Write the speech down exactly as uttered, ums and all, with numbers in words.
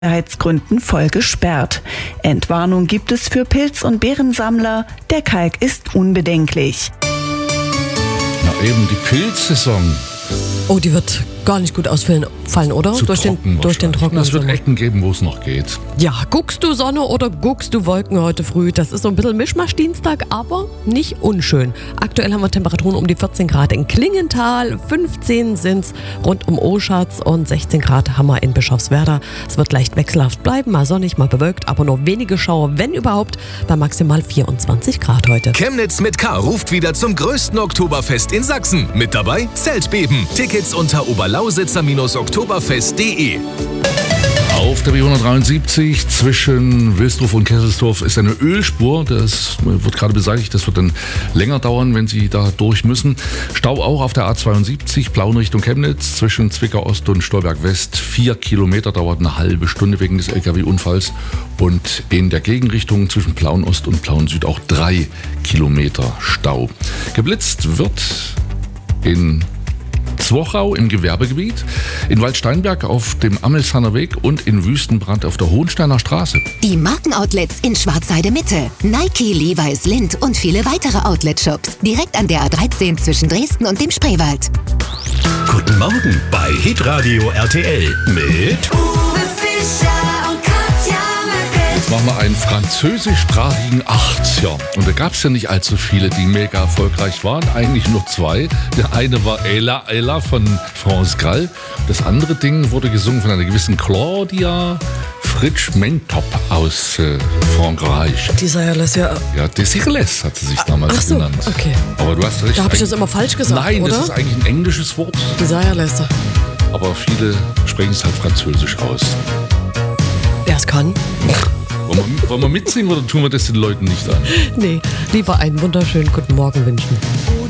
Sicherheitsgründen voll gesperrt. Entwarnung gibt es für Pilz- und Beerensammler. Der Kalk ist unbedenklich. Na eben, die Pilzsaison. Oh, die wird gar nicht gut ausfallen, oder? Zu durch, trocken den, durch den trockenen Es wird Sommer. Ecken geben, wo es noch geht. Ja, guckst du Sonne oder guckst du Wolken heute früh? Das ist so ein bisschen Mischmasch-Dienstag, aber nicht unschön. Aktuell haben wir Temperaturen um die vierzehn Grad in Klingenthal, fünfzehn sind's rund um Oschatz und sechzehn Grad haben wir in Bischofswerda. Es wird leicht wechselhaft bleiben, mal sonnig, mal bewölkt, aber nur wenige Schauer, wenn überhaupt, bei maximal vierundzwanzig Grad heute. Chemnitz mit K ruft wieder zum größten Oktoberfest in Sachsen. Mit dabei Zeltbeben. Tickets unter oberlausitzer-oktoberfest punkt de. Auf der B hundertdreiundsiebzig zwischen Wilsdruf und Kesselsdorf ist eine Ölspur. Das wird gerade beseitigt. Das wird dann länger dauern, wenn Sie da durch müssen. Stau auch auf der A zweiundsiebzig, Plauen Richtung Chemnitz, zwischen Zwickau Ost und Stolberg West. Vier Kilometer, dauert eine halbe Stunde wegen des L K W-Unfalls. Und in der Gegenrichtung zwischen Plauen Ost und Plauen Süd auch drei Kilometer Stau. Geblitzt wird in Zwochau im Gewerbegebiet, in Waldsteinberg auf dem Ammelshahner Weg und in Wüstenbrand auf der Hohensteiner Straße. Die Markenoutlets in Schwarzheide Mitte. Nike, Levi's, Lindt und viele weitere Outlet-Shops. Direkt an der A dreizehn zwischen Dresden und dem Spreewald. Guten Morgen bei Hitradio R T L mit Uwe Fischer und Katja Möckel. Jetzt machen wir einen französischsprachigen achtziger. Und da gab es ja nicht allzu viele, die mega erfolgreich waren. Eigentlich nur zwei. Der eine war Ella Ella von France Gall. Das andere Ding wurde gesungen von einer gewissen Claudia Fritsch Mentop aus äh, Frankreich. Dieser ja, ja. Ja, Desireless hat sie sich damals Ach so, genannt. okay. Aber du hast recht. Da habe ich das immer falsch gesagt, Nein, oder? das ist eigentlich ein englisches Wort. Dieser ja lässt. Aber viele sprechen es halt französisch aus. Wer es kann. Wollen wir, wollen wir mitsingen oder tun wir das den Leuten nicht an? Nee, lieber einen wunderschönen guten Morgen wünschen.